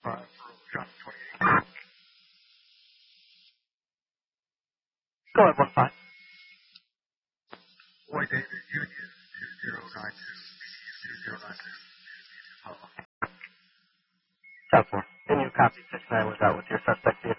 Go ahead, 1-5. Roy David Union 2092 2092. South 4. Can you copy 6-9 was out with your suspect vehicle?